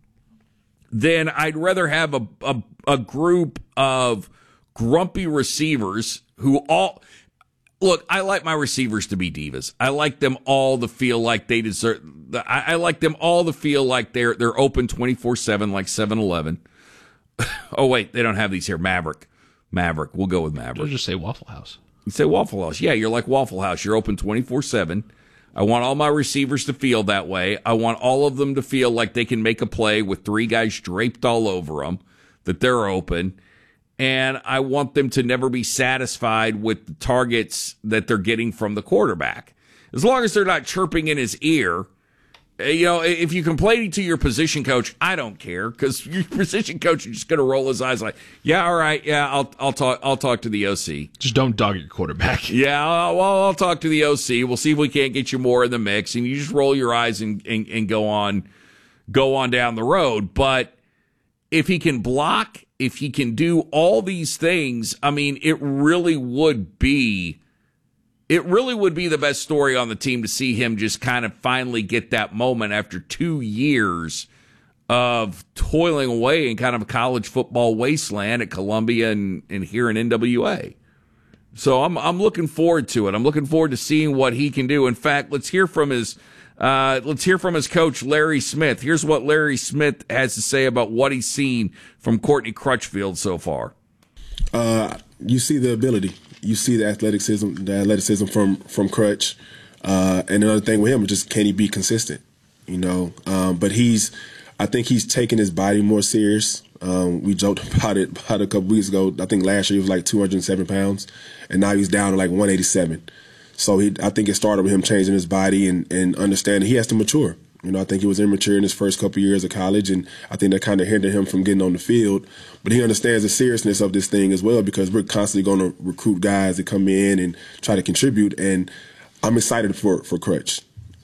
then I'd rather have a, a, a group of grumpy receivers who all... Look, I like my receivers to be divas. I like them all to feel like they deserve. I, I like them all to feel like they're they're open twenty-four seven, like seven eleven. Oh wait, they don't have these here. Maverick, Maverick. We'll go with Maverick. We'll just say Waffle House. You say Waffle House. Yeah, you're like Waffle House. You're open twenty-four seven. I want all my receivers to feel that way. I want all of them to feel like they can make a play with three guys draped all over them, that they're open. And I want them to never be satisfied with the targets that they're getting from the quarterback. As long as they're not chirping in his ear, you know, if you're complaining to your position coach, I don't care, because your position coach is just going to roll his eyes like, yeah, all right, yeah, I'll I'll talk I'll talk to the O C. Just don't dog your quarterback. Yeah, I'll, well, I'll talk to the O C. We'll see if we can't get you more in the mix, and you just roll your eyes and and, and go on go on down the road. But if he can block, if he can do all these things, I mean, it really would be, it really would be the best story on the team to see him just kind of finally get that moment after two years of toiling away in kind of a college football wasteland at Columbia and, and here in N W A. So I'm I'm looking forward to it. I'm looking forward to seeing what he can do. In fact, let's hear from his Uh, let's hear from his coach, Larry Smith. Here's what Larry Smith has to say about what he's seen from Courtney Crutchfield so far. Uh, you see the ability. You see the athleticism, the athleticism from from Crutch. Uh, and another thing with him is just, can he be consistent? You know, um, but he's, I think he's taking his body more serious. Um, we joked about it about a couple weeks ago. I think last year he was like two hundred seven pounds, and now he's down to like one eighty-seven. So he, I think it started with him changing his body and, and understanding he has to mature. You know, I think he was immature in his first couple of years of college, and I think that kind of hindered him from getting on the field. But he understands the seriousness of this thing as well, because we're constantly going to recruit guys that come in and try to contribute. And I'm excited for, for Crutch.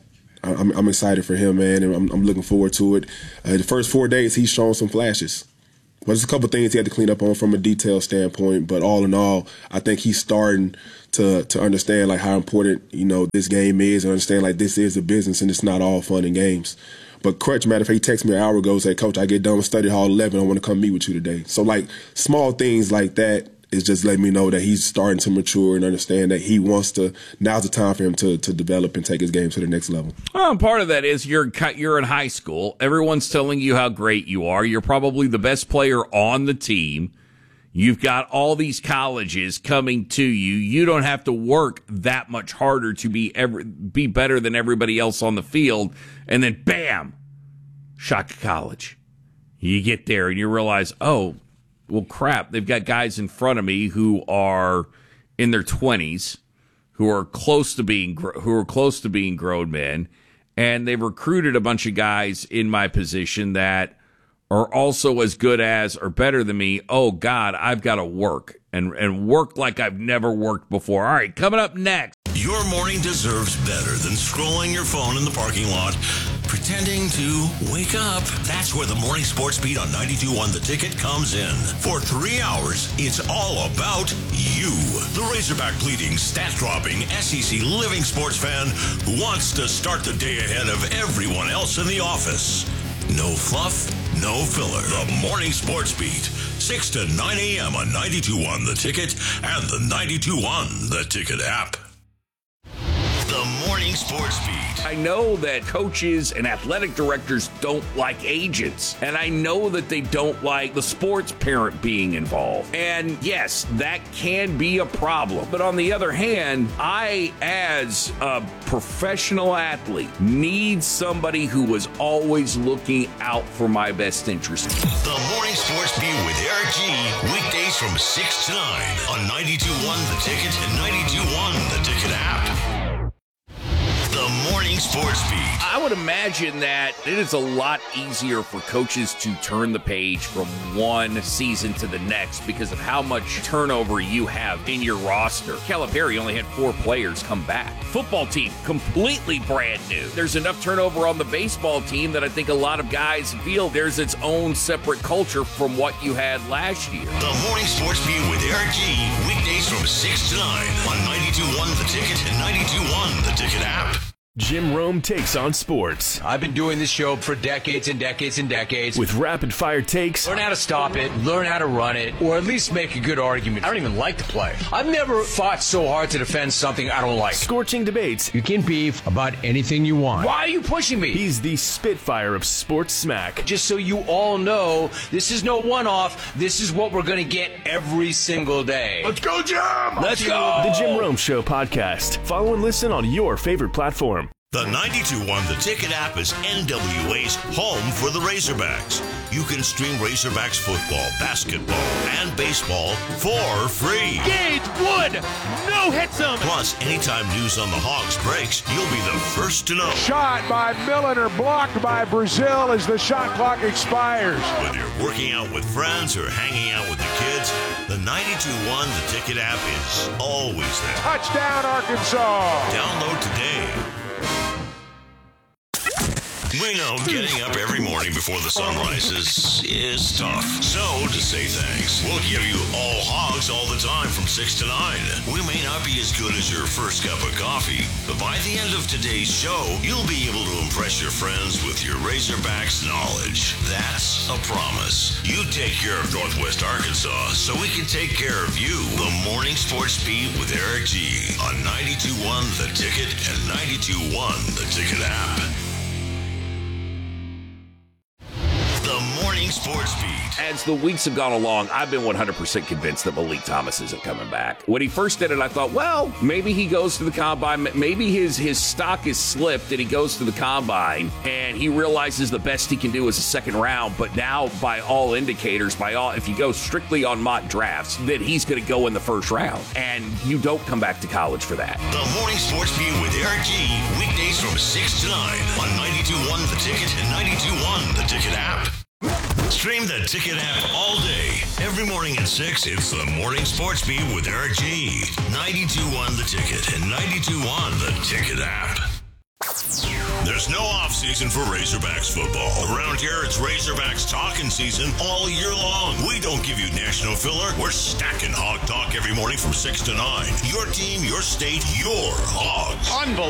I'm, I'm excited for him, man, and I'm, I'm looking forward to it. Uh, the first four days, he's shown some flashes. But there's a couple of things he had to clean up on from a detail standpoint. But all in all, I think he's starting to to understand like how important, you know, this game is, and understand like this is a business and it's not all fun and games. But Crutch, matter of fact, he texted me an hour ago, said, "Coach, I get done with study hall eleven. I want to come meet with you today." So like small things like that is just letting me know that he's starting to mature and understand that he wants to. Now's the time for him to to develop and take his game to the next level. Well, part of that is you're you're in high school. Everyone's telling you how great you are. You're probably the best player on the team. You've got all these colleges coming to you. You don't have to work that much harder to be every, be better than everybody else on the field. And then, bam, Shaka College. You get there and you realize, oh, well, crap, they've got guys in front of me who are in their twenties, who are close to being who are close to being grown men, and they've recruited a bunch of guys in my position that are also as good as or better than me. Oh, God, I've got to work and, and work like I've never worked before. All right, coming up next. Your morning deserves better than scrolling your phone in the parking lot, pretending to wake up. That's where the Morning Sports Beat on ninety-two point one The Ticket comes in. For three hours, it's all about you. The Razorback bleeding, stat-dropping, S E C living sports fan who wants to start the day ahead of everyone else in the office. No fluff, no filler. The Morning Sports Beat, six to nine a.m. on ninety-two point one The Ticket and the ninety-two point one The Ticket app. The Morning Sports Beat. I know that coaches and athletic directors don't like agents, and I know that they don't like the sports parent being involved. And yes, that can be a problem. But on the other hand, I, as a professional athlete, need somebody who is always looking out for my best interest. The Morning Sports Beat with Eric G. Weekdays from six to nine on ninety-two point one The Ticket and ninety-two point one The Ticket app. The Morning Sports Beat. I would imagine that it is a lot easier for coaches to turn the page from one season to the next because of how much turnover you have in your roster. Calipari only had four players come back. Football team, completely brand new. There's enough turnover on the baseball team that I think a lot of guys feel there's its own separate culture from what you had last year. The Morning Sports Beat with Eric G. Weekdays from six to nine on ninety-two point one The Ticket and ninety-two point one The Ticket app. Jim Rome takes on sports. I've been doing this show for decades and decades and decades. With rapid-fire takes. Learn how to stop it, learn how to run it, or at least make a good argument. I don't even like the play. I've never fought so hard to defend something I don't like. Scorching debates. You can beef about anything you want. Why are you pushing me? He's the Spitfire of sports smack. Just so you all know, this is no one-off. This is what we're going to get every single day. Let's go, Jim! Let's go! The Jim Rome Show podcast. Follow and listen on your favorite platform. The ninety-two point one The Ticket app is N W A's home for the Razorbacks. You can stream Razorbacks football, basketball, and baseball for free. Gage Wood, no hits him. Plus, anytime news on the Hogs breaks, you'll be the first to know. Shot by Milliner, blocked by Brazil as the shot clock expires. Whether you're working out with friends or hanging out with the kids, the ninety-two point one The Ticket app is always there. Touchdown, Arkansas. Download today. We know getting up every morning before the sun rises is tough. So, to say thanks, we'll give you all Hogs all the time from six to nine. We may not be as good as your first cup of coffee, but by the end of today's show, you'll be able to impress your friends with your Razorbacks knowledge. That's a promise. You take care of Northwest Arkansas so we can take care of you. The Morning Sports Beat with Eric G. on ninety-two point one The Ticket and ninety-two point one The Ticket app. The Morning Morning Sports Beat. As the weeks have gone along, I've been one hundred percent convinced that Malik Thomas isn't coming back. When he first did it, I thought, well, maybe he goes to the combine. Maybe his, his stock is slipped and he goes to the combine and he realizes the best he can do is a second round. But now, by all indicators, by all, if you go strictly on mock drafts, that he's going to go in the first round. And you don't come back to college for that. The Morning Sports Beat with Eric G. Weekdays from six to nine on ninety-two point one The Ticket and ninety-two point one The Ticket app. Stream the Ticket app all day. Every morning at six, it's the Morning Sports Beat with Eric G. ninety-two point one The Ticket and ninety-two point one The Ticket app. There's no off-season for Razorbacks football. Around here, it's Razorbacks talking season all year long. We don't give you national filler. We're stacking Hog Talk every morning from six to nine. Your team, your state, your Hogs. Unbelievable.